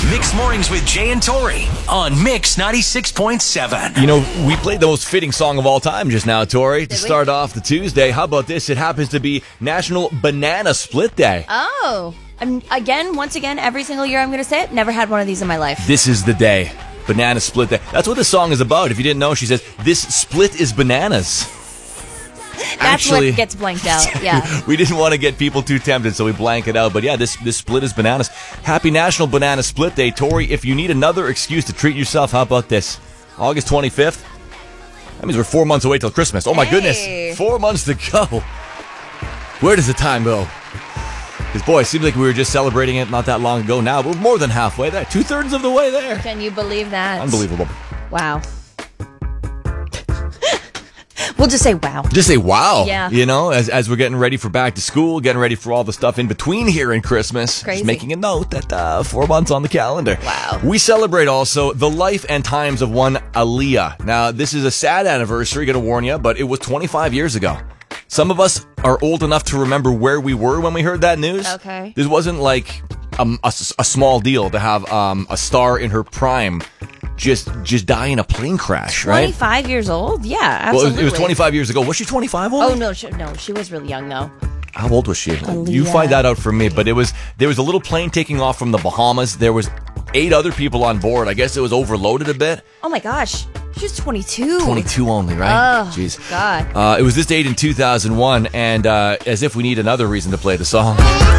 Mixed Mornings with Jay and Tori on Mix 96.7. You know, we played the most fitting song of all time just now, Tori, to start off the Tuesday. How about this? It happens to be National Banana Split Day. Oh. Once again, every single year I'm going to say it, never had one of these in my life. This is the day. Banana Split Day. That's what this song is about. If you didn't know, she says, this split is bananas. That's what gets blanked out, yeah. We didn't want to get people too tempted, so we blank it out. But yeah, this split is bananas. Happy National Banana Split Day. Tori, if you need another excuse to treat yourself, how about this? August 25th? That means we're 4 months away till Christmas. Oh my goodness, 4 months to go. Where does the time go? Because, boy, it seems like we were just celebrating it not that long ago. Now we're more than halfway there. 2/3 of the way there. Can you believe that? Unbelievable. Wow. We'll just say wow. Just say wow. Yeah. You know, as we're getting ready for back to school, getting ready for all the stuff in between here and Christmas. Crazy. Just making a note that 4 months on the calendar. Wow. We celebrate also the life and times of one Aaliyah. Now, this is a sad anniversary, gonna warn you, but it was 25 years ago. Some of us are old enough to remember where we were when we heard that news. Okay. This wasn't like a small deal to have a star in her prime just die in a plane crash, right? 25 years old? Yeah, absolutely. Well, it was 25 years ago. Was she 25 only? Oh, no, she was really young, though. How old was she? Aaliyah. You find that out for me. But there was a little plane taking off from the Bahamas. There was 8 other people on board. I guess it was overloaded a bit. Oh, my gosh. She was 22. 22 only, right? Oh, jeez. God. It was this date in 2001, and as if we need another reason to play the song.